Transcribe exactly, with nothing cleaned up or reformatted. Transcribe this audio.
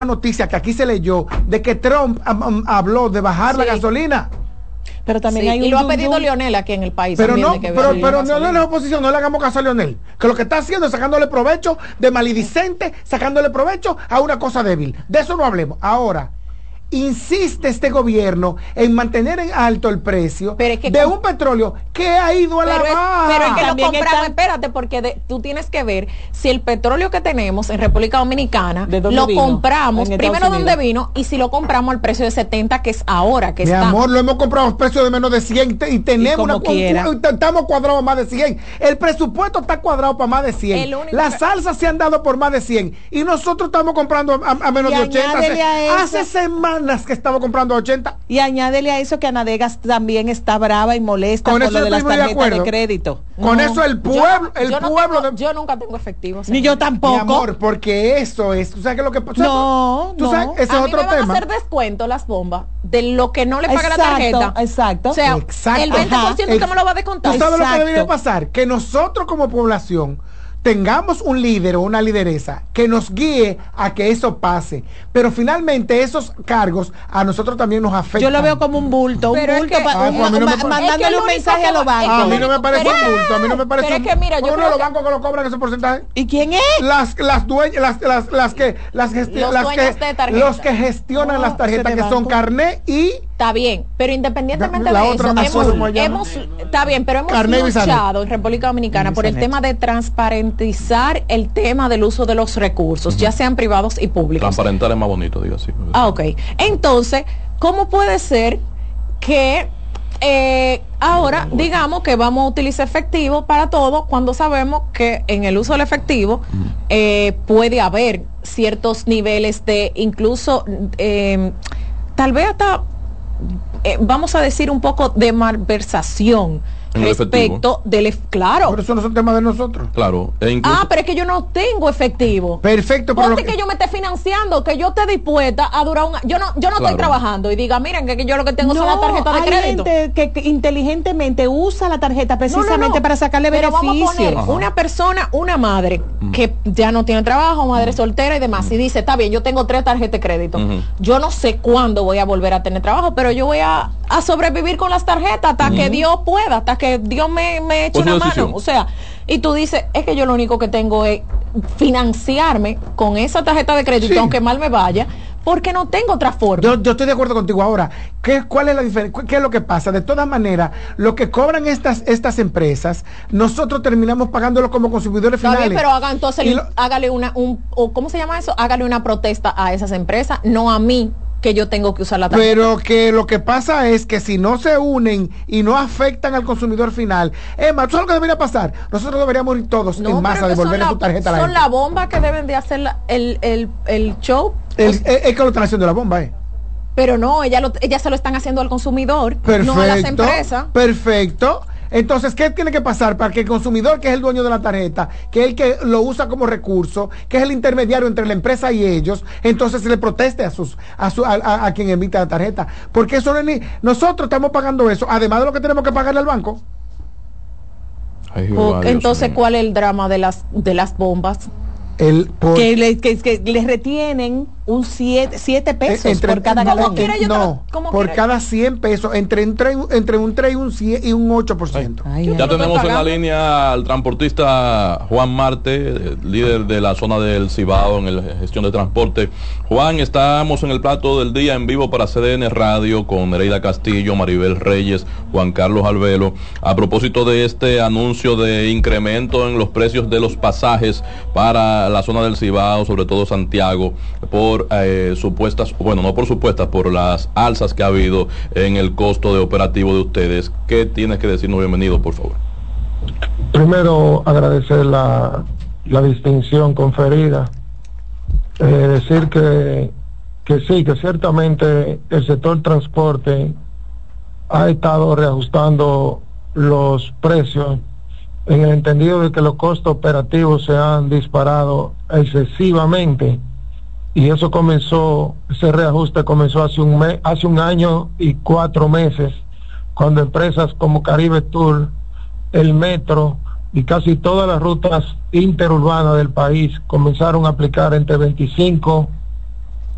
noticia que aquí se leyó de que Trump um, habló de bajar sí. la gasolina. Pero también sí, hay un y lo ha pedido Leonel aquí en el país. Pero no, de que pero, pero no es la oposición, no le hagamos caso a Leonel, que lo que está haciendo es sacándole provecho de malidicente, sacándole provecho a una cosa débil. De eso no hablemos. Ahora, insiste este gobierno en mantener en alto el precio es que de un petróleo que ha ido a pero la es, baja. Pero es que También lo compramos, está... espérate, porque de, tú tienes que ver si el petróleo que tenemos en República Dominicana lo vino? compramos, primero dónde vino, y si lo compramos al precio de setenta, que es ahora, que Mi está. amor, lo hemos comprado a precio de menos de cien y tenemos y una, un, estamos cuadrados más de cien. El presupuesto está cuadrado para más de cien. Las salsas se han dado por más de cien y nosotros estamos comprando a, a menos y de ochenta. Hace, hace semanas que estamos comprando ochenta. Y añádele a eso que Anadegas también está brava y molesta con por eso lo de las tarjetas de, de crédito. Con no, eso el pueblo, yo, el yo no pueblo tengo, de... yo nunca tengo efectivo. Ni yo tampoco. Mi amor, porque eso es, ¿tú sabes qué es lo que pasa? No, ¿Tú no. sabes? Ese a es mí otro me van tema. a hacer descuento las bombas de lo que no le paga exacto, la tarjeta. Exacto. O sea, exacto. el veinte por ciento usted me lo va a descontar. ¿Tú sabes exacto. lo que debería pasar? Que nosotros como población tengamos un líder o una lideresa que nos guíe a que eso pase, pero finalmente esos cargos a nosotros también nos afectan. Yo lo veo como un bulto, pero un bulto, es que, pa, ah, pues a mí no me ma, mandándole es que un mensaje a los bancos. A mí no me parece un bulto, a mí no me parece pero un es que mira, yo uno creo de los que... bancos que lo cobran ese porcentaje. ¿Y quién es? Las las dueñas, las las las que las los las que de los que gestionan no, las tarjetas que banco. son Carnet y Está bien, pero independientemente la de otra eso, hemos, hemos, está bien, pero hemos Carnet luchado en República Dominicana por el tema de transparentizar el tema del uso de los recursos, uh-huh. ya sean privados y públicos. Transparentar es más bonito, digo así. Ah, ok. Entonces, ¿cómo puede ser que eh, ahora digamos que vamos a utilizar efectivo para todo cuando sabemos que en el uso del efectivo uh-huh. eh, puede haber ciertos niveles de incluso eh, tal vez hasta Eh, vamos a decir un poco de malversación respecto del claro. Pero eso no son temas de nosotros. Claro. E incluso... Ah, pero es que yo no tengo efectivo. Perfecto. Ponte pero que... que yo me esté financiando, que yo esté dispuesta a durar un yo no yo no claro. estoy trabajando y diga, miren que, que yo lo que tengo no, son las tarjetas de hay crédito. Gente que, que inteligentemente usa la tarjeta precisamente no, no, no. para sacarle pero beneficio. Vamos a poner Ajá. una persona, una madre uh-huh. que ya no tiene trabajo, madre uh-huh. soltera y demás, uh-huh. y dice, está bien, yo tengo tres tarjetas de crédito. Uh-huh. Yo no sé cuándo voy a volver a tener trabajo, pero yo voy a, a sobrevivir con las tarjetas hasta uh-huh. que Dios pueda, hasta que Dios me me echo una decisión. mano, o sea, y tú dices, es que yo lo único que tengo es financiarme con esa tarjeta de crédito, sí. aunque mal me vaya, porque no tengo otra forma. Yo, yo estoy de acuerdo contigo. Ahora, ¿qué, ¿cuál es la diferencia? ¿Qué es lo que pasa? De todas maneras, lo que cobran estas estas empresas, nosotros terminamos pagándolo como consumidores Está finales. Bien, pero haga entonces, lo, hágale una, un, o ¿cómo se llama eso? Hágale una protesta a esas empresas, no a mí, que yo tengo que usar la tarjeta. Pero que lo que pasa es que si no se unen y no afectan al consumidor final, es más, ¿tú sabes lo que debería pasar? Nosotros deberíamos ir todos no, en masa a devolver su tarjeta a la Son gente. la bomba que deben de hacer la, el, el, el show. El, es, es que lo están haciendo la bomba, ¿eh? Pero no, ella lo, ella se lo están haciendo al consumidor, perfecto, no a las empresas. Perfecto. Entonces, ¿qué tiene que pasar para que el consumidor, que es el dueño de la tarjeta, que es el que lo usa como recurso, que es el intermediario entre la empresa y ellos, entonces se le proteste a sus a, su, a, a, a quien emite la tarjeta? Porque eso no es ni, nosotros estamos pagando eso, además de lo que tenemos que pagarle al banco. Ay, o, entonces, Dios, ¿cuál es el drama de las de las bombas? El por, que, le, que, que les retienen un siete, siete pesos entre, por cada galón. No, no ¿cómo por cada cien pesos, entre, entre, entre un tres y un, cien, y un ocho por ciento. Ay, ay, ya tenemos en la línea al transportista Juan Marte, líder de la zona del Cibao en la gestión de transporte. Juan, estamos en el plato del día en vivo para C D N Radio con Nereida Castillo, Maribel Reyes, Juan Carlos Albelo, a propósito de este anuncio de incremento en los precios de los pasajes para la zona del Cibao, sobre todo Santiago, por eh, supuestas, bueno, no por supuestas, por las alzas que ha habido en el costo de operativo de ustedes. ¿Qué tienes que decirnos? Bienvenido, por favor. Primero, agradecer la, la distinción conferida. Eh, decir que, que sí, que ciertamente el sector transporte ha estado reajustando los precios en el entendido de que los costos operativos se han disparado excesivamente, y eso comenzó, ese reajuste comenzó hace un mes, hace un año y cuatro meses, cuando empresas como Caribe Tour, el Metro y casi todas las rutas interurbanas del país comenzaron a aplicar entre veinticinco